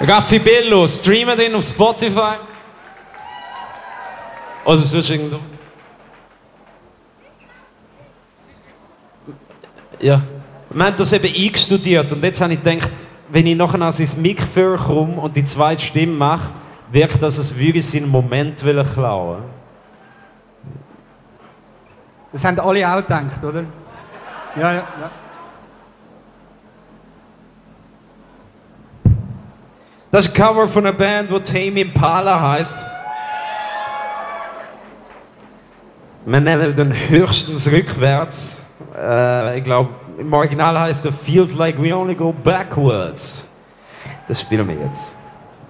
Raffi Bello, streamen den auf Spotify? Oder sonst irgendwo? Ja. Wir haben das eben eingestudiert und jetzt habe ich gedacht, wenn ich nachher an sein Mic komme und die zweite Stimme macht, wirkt das, als würde ich seinen Moment klauen. Das haben alle auch gedacht, oder? Ja. Das ist ein Cover von einer Band, die Tame Impala heisst. Wir nennen den höchstens rückwärts. Ich glaube, im Original heißt er Feels Like We Only Go Backwards. Das spielen wir jetzt.